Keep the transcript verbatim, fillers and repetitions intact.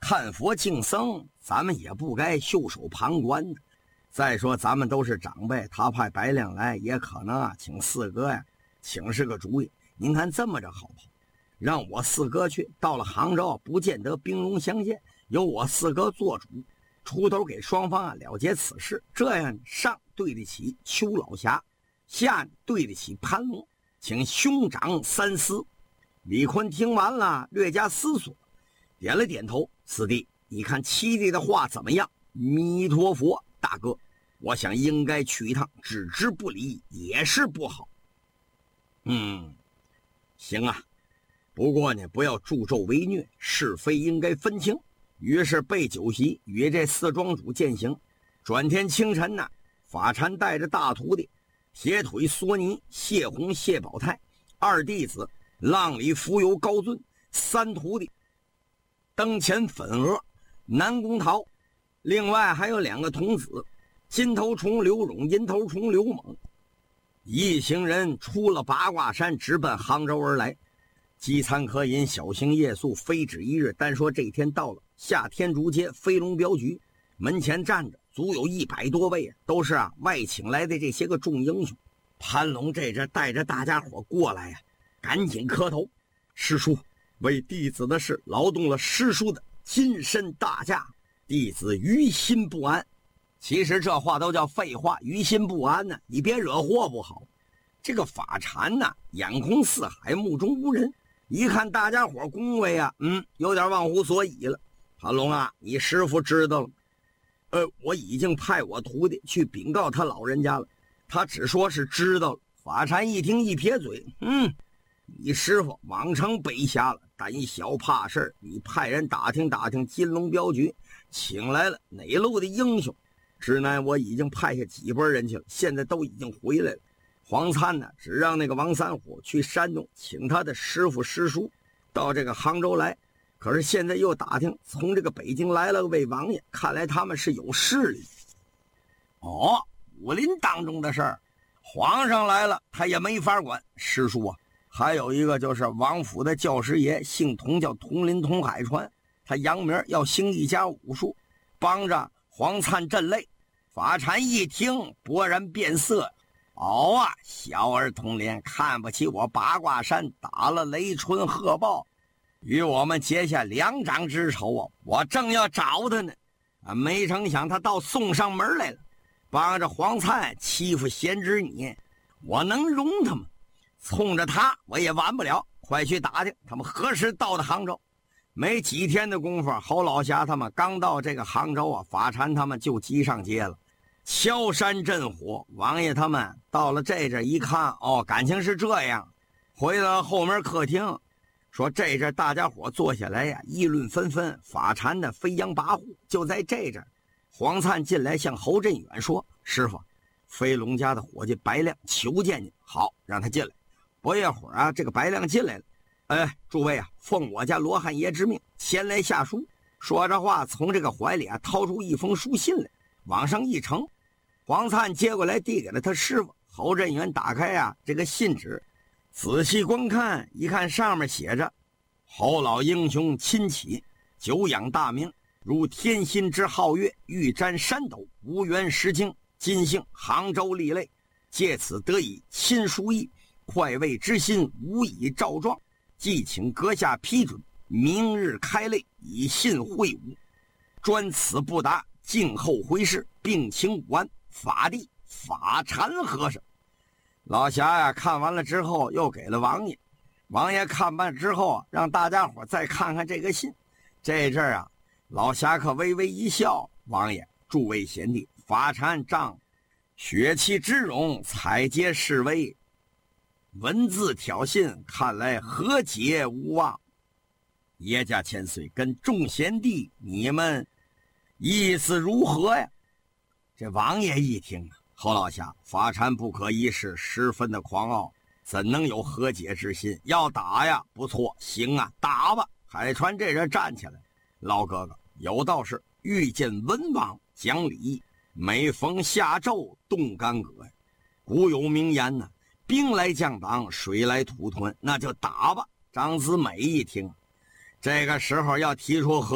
看佛敬僧，咱们也不该袖手旁观的。再说咱们都是长辈，他派白亮来，也可能啊请四哥呀，请是个主意。您看这么着好不好？让我四哥去，到了杭州不见得兵戎相见，由我四哥做主，出头给双方啊了结此事。这样上对得起邱老侠，下对得起潘龙，请兄长三思。李坤听完了，略加思索，点了点头。四弟，你看七弟的话怎么样？弥陀佛，大哥，我想应该去一趟，置之不理也是不好。嗯，行啊，不过呢，不要助纣为虐，是非应该分清。于是备酒席，与这四庄主饯行。转天清晨呢，法禅带着大徒弟铁腿梭尼、谢洪、谢宝泰，二弟子浪里浮游高尊，三徒弟灯前粉娥、南宫桃，另外还有两个童子，金头虫刘勇、银头虫刘猛。一行人出了八卦山，直奔杭州而来。饥餐可饮，小行夜宿，非止一日。单说这天到了下天竺街飞龙镖局门前站着足有一百多位，都是啊外请来的这些个众英雄。潘龙这阵带着大家伙过来呀、啊，赶紧磕头，师叔，为弟子的事劳动了师叔的金身大驾，弟子于心不安。其实这话都叫废话，于心不安呢，你别惹祸不好。这个法禅呢，眼空四海，目中无人，一看大家伙恭维啊，嗯，有点忘乎所以了。潘龙啊，你师父知道了？呃，我已经派我徒弟去禀告他老人家了，他只说是知道了。法禅一听一撇嘴，嗯，你师父往成北下了，胆小怕事，你派人打听打听金龙镖局请来了哪路的英雄。只奈我已经派下几拨人去了，现在都已经回来了。黄灿呢，只让那个王三虎去山东请他的师傅师叔到这个杭州来，可是现在又打听从这个北京来了位王爷，看来他们是有势力。哦，武林当中的事儿，皇上来了他也没法管。师叔啊，还有一个就是王府的教师爷，姓童，叫童林童海川，他扬名要兴一家武术，帮着黄灿镇擂。法禅一听勃然变色，哦啊，小儿童脸，看不起我八卦山，打了雷春鹤豹，与我们结下两掌之仇啊！我正要找他呢，啊，没成想他倒送上门来了，帮着黄灿欺负贤侄女，我能容他吗？冲着他我也完不了，快去打听他们何时到的杭州。没几天的功夫，侯老侠他们刚到这个杭州啊，法禅他们就急上街了，敲山震虎。王爷他们到了这阵一看，哦，感情是这样，回到后面客厅，说这阵大家伙坐下来呀，议论纷纷，法禅的飞扬跋扈。就在这阵，黄灿进来向侯振远说：“师傅，飞龙家的伙计白亮求见你。”好，让他进来。不一会儿啊，这个白亮进来了。哎，诸位啊，奉我家罗汉爷之命前来下书。说着话，从这个怀里啊掏出一封书信来，往上一呈。黄灿接过来，递给了他师傅。侯振元打开啊这个信纸，仔细观看，一看上面写着：“侯老英雄亲启，久仰大名，如天心之皓月，欲沾山斗，无缘识经，今幸杭州立类，借此得以亲书意，快慰之心无以昭状，即请阁下批准，明日开类，以信会晤。专此不达，静候回事，并请武安。法弟法禅和尚。”老侠呀看完了之后又给了王爷，王爷看完之后啊，让大家伙再看看这个信。这阵啊，老侠可微微一笑：“王爷，诸位贤弟，法禅仗血气之勇，采撷示威，文字挑衅，看来和解无望。爷家千岁跟众贤弟，你们意思如何呀？”这王爷一听啊，侯老侠，法禅不可一世，十分的狂傲，怎能有和解之心？要打呀，不错，行啊，打吧。海川这人站起来：“老哥哥，有道是遇见文王讲理，每逢下昼动干戈呀。古有名言呢，兵来将挡，水来土屯，那就打吧。”张子美一听，这个时候要提出和